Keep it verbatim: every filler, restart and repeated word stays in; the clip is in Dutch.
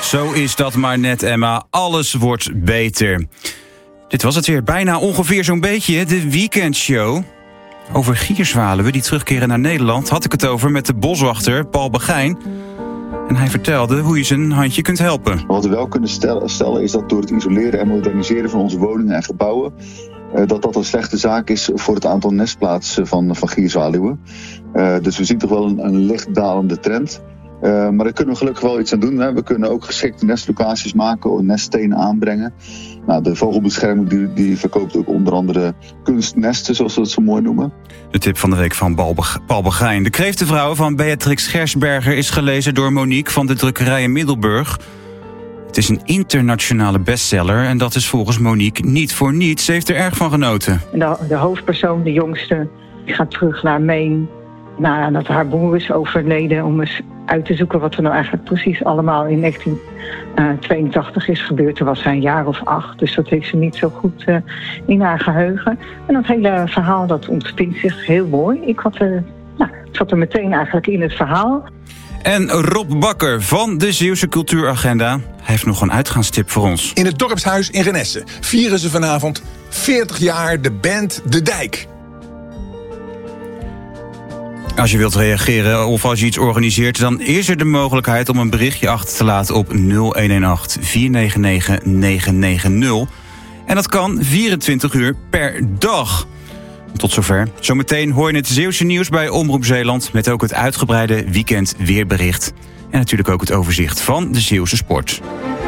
Zo is dat maar net, Emma. Alles wordt beter. Dit was het weer. Bijna ongeveer zo'n beetje de weekendshow. Over gierzwaluwen die terugkeren naar Nederland had ik het over met de boswachter Paul Begijn. En hij vertelde hoe je ze een handje kunt helpen. Wat we wel kunnen stellen is dat door het isoleren en moderniseren van onze woningen en gebouwen, dat dat een slechte zaak is voor het aantal nestplaatsen van, van gierzwaluwen. Uh, dus we zien toch wel een, een licht dalende trend. Uh, maar daar kunnen we gelukkig wel iets aan doen. Hè. We kunnen ook geschikte nestlocaties maken, neststenen aanbrengen. Nou, de vogelbescherming die, die verkoopt ook onder andere kunstnesten, zoals we het zo mooi noemen. De tip van de week van Paul Begijn. De kreeftenvrouw van Beatrix Gersberger is gelezen door Monique van de drukkerij in Middelburg. Het is een internationale bestseller en dat is volgens Monique niet voor niets. Ze heeft er erg van genoten. De, de hoofdpersoon, de jongste, die gaat terug naar Maine nadat haar broer is overleden, om eens uit te zoeken wat er nou eigenlijk precies allemaal in negentien tweeëntachtig is gebeurd. Toen was zij een jaar of acht, dus dat heeft ze niet zo goed uh, in haar geheugen. En dat hele verhaal dat ontspint zich heel mooi. Ik had er, nou, het zat er meteen eigenlijk in het verhaal. En Rob Bakker van de Zeeuwse Cultuuragenda. Hij heeft nog een uitgaanstip voor ons. In het dorpshuis in Renesse vieren ze vanavond veertig jaar de band De Dijk. Als je wilt reageren of als je iets organiseert, dan is er de mogelijkheid om een berichtje achter te laten op nul een een acht, vier negen negen, negen negen nul. En dat kan vierentwintig uur per dag. Tot zover. Zometeen hoor je het Zeeuwse nieuws bij Omroep Zeeland, met ook het uitgebreide weekend weerbericht. En natuurlijk ook het overzicht van de Zeeuwse sport.